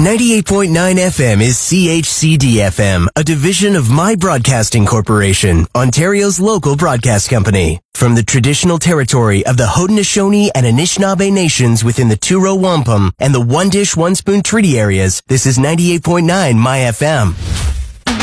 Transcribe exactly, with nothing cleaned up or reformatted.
ninety-eight point nine F M is C H C D F M, a division of My Broadcasting Corporation, Ontario's local broadcast company. From the traditional territory of the Haudenosaunee and Anishinaabe nations within the Two-Row Wampum and the One Dish, One Spoon Treaty areas, this is ninety-eight point nine My F M.